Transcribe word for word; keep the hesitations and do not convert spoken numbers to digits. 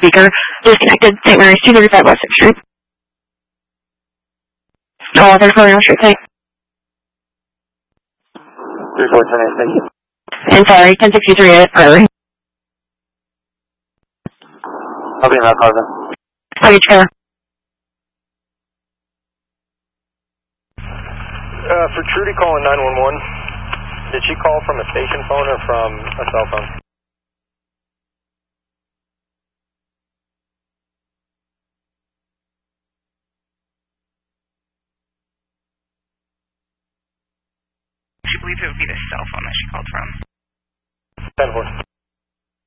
speaker. Disconnected. Saint Mary's, two thirty-five West sixth Street. Oh, they're calling on Street, thanks. three four seven eight, thank you. And sorry, ten sixty-three at Prairie. I'll be in that car then. Luggage trailer. Uh, for Trudy calling nine one one, did she call from a station phone or from a cell phone? She believes it would be the cell phone that she called from. ten four.